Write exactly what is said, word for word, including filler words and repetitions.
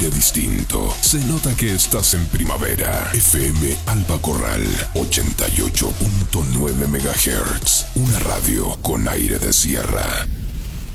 aire distinto. Se nota que estás en primavera. F M Alba Corral, ochenta y ocho punto nueve megahertz. Una radio con aire de sierra.